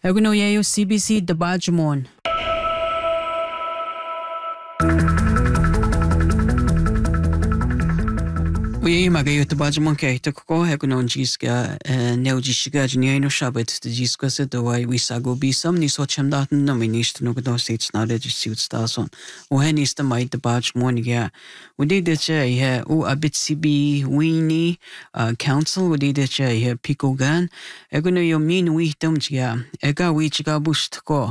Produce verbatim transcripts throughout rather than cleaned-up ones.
Eguno yayo C B C Dabajmon. We magayo Dabajmon kay ko eguno jiska neojishiga jniano shabat the jiska se do I we sago bisam ni socham datan no minister no gdo states na de suit stason. O hen is the might Dabajmon ya. We did the che he o abit C B weenie council we did the che he pikogan eguno yo min we dum ya ega we chiga bust ko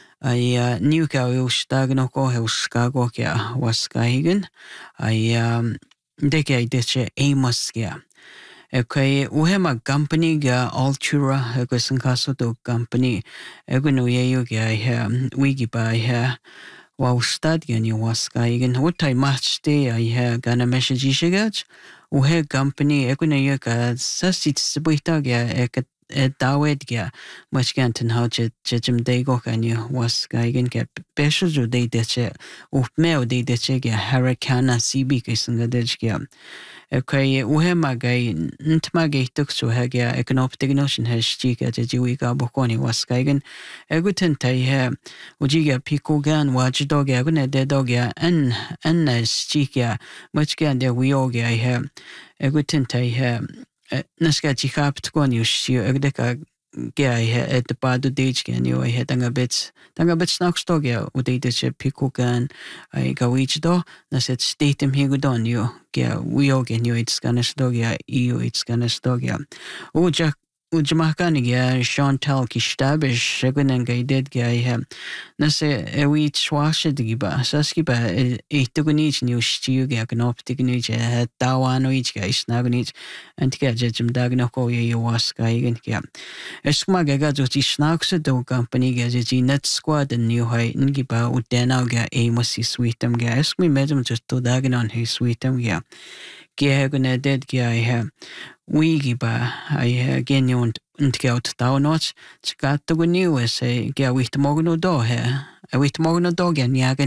I new ka yo stagno ko he Chicago kya was kaigen I um Deke I deche Amos ya. Okay, uhema company ga Altura ego sankaso do company ego no yeyo ga ha wigi ba ha wa ustad ga ni waska igen hotai match day I ha gana message shigach uhe company ego no yo ga sasit sibita ga ek dawed ga machganten how je jim day go kan you waska igen ga besho jo day deche upmeo day deche ga Hurricane C B ga sanga dej ga Okay, uhema gay ntmagay tukso hagia economic notion has chica jiwiga bokoni was kaigan egutin tai ha ujiga pikogan wajdoga gune de dogya an an chica much gan de wioga ha egutin tai ha naska chikap tkoni ushi egdeka gay ha at the padu dage gan you I had a bit tanga bit snackstogya udite pikogan I gawich naset state him higudon you yeah, we all get you it's gonna stogya, you it's gonna stogya. Uja Ujamakanigya, Chantal Kishtabish, Shagunan Gaided Gay, Nase Ewi Swashadiba, Saskiba, Etugunich, New Stuga, Gnoptignich, Tawano each guy, Snagunich, and Gadget, Dagnoko, Yawaska, again. Esmagaga, Snaksa do company, Gazi, Net Squad, and New High, Ngiba, Udanaga, Amos, sweetum gas, me madam just to Daganon, his sweetum, yeah. Gehaguna dead guy, Wigi ba I gen you and get down not got to go new as a get with the mogno dog here. I with mogno dog and yagan.